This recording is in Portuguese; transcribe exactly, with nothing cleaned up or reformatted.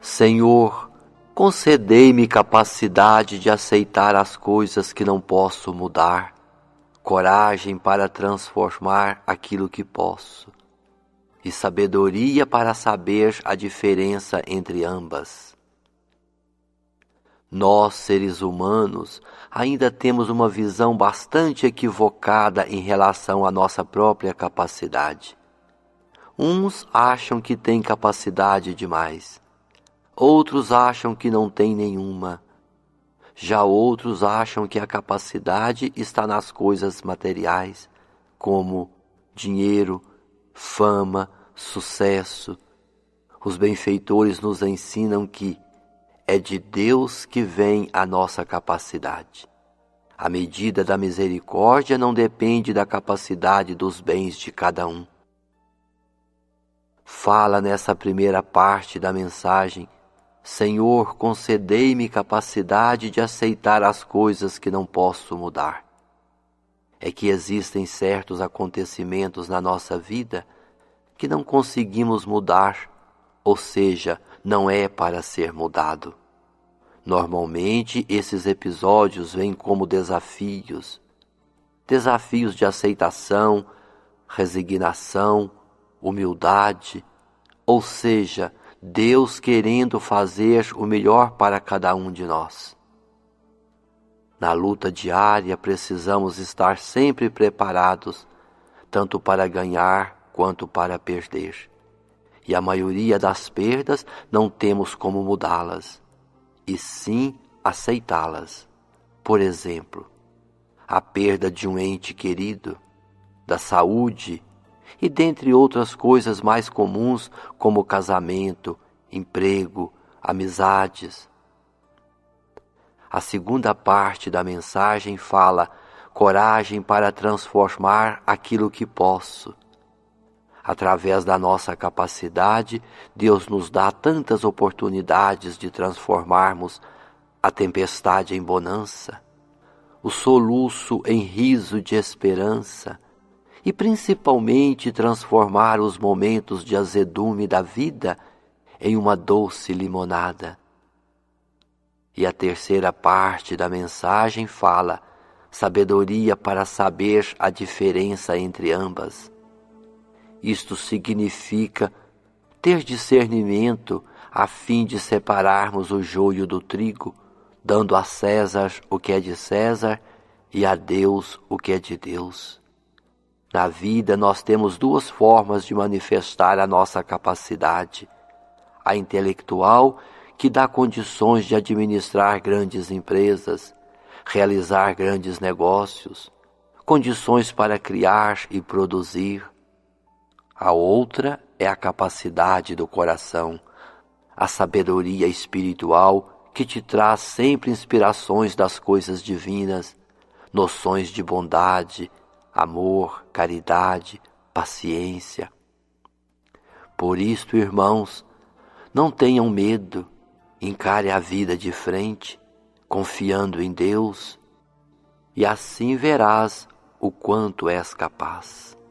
Senhor, concedei-me capacidade de aceitar as coisas que não posso mudar, coragem para transformar aquilo que posso, e sabedoria para saber a diferença entre ambas. Nós, seres humanos, ainda temos uma visão bastante equivocada em relação à nossa própria capacidade. Uns acham que têm capacidade demais. Outros acham que não tem nenhuma. Já outros acham que a capacidade está nas coisas materiais, como dinheiro, fama, sucesso. Os benfeitores nos ensinam que é de Deus que vem a nossa capacidade. A medida da misericórdia não depende da capacidade dos bens de cada um. Fala nessa primeira parte da mensagem: Senhor, concedei-me capacidade de aceitar as coisas que não posso mudar. É que existem certos acontecimentos na nossa vida que não conseguimos mudar, ou seja, não é para ser mudado. Normalmente, esses episódios vêm como desafios, desafios de aceitação, resignação, humildade, ou seja, Deus querendo fazer o melhor para cada um de nós. Na luta diária, precisamos estar sempre preparados, tanto para ganhar quanto para perder. E a maioria das perdas não temos como mudá-las, e sim aceitá-las. Por exemplo, a perda de um ente querido, da saúde, e dentre outras coisas mais comuns como casamento, emprego, amizades. A segunda parte da mensagem fala coragem para transformar aquilo que posso. Através da nossa capacidade, Deus nos dá tantas oportunidades de transformarmos a tempestade em bonança, o soluço em riso de esperança, e principalmente transformar os momentos de azedume da vida em uma doce limonada. E a terceira parte da mensagem fala sabedoria para saber a diferença entre ambas. Isto significa ter discernimento a fim de separarmos o joio do trigo, dando a César o que é de César e a Deus o que é de Deus. Na vida nós temos duas formas de manifestar a nossa capacidade: a intelectual, que dá condições de administrar grandes empresas, realizar grandes negócios, condições para criar e produzir. A outra é a capacidade do coração, a sabedoria espiritual que te traz sempre inspirações das coisas divinas, noções de bondade, amor, caridade, paciência. Por isto, irmãos, não tenham medo, encare a vida de frente, confiando em Deus, e assim verás o quanto és capaz.